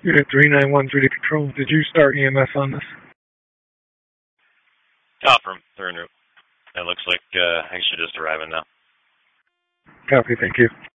Unit 391 3D Patrol. Did you start EMS on this? Top room. They're en route. It looks like I should just arrive in now. Copy, thank you.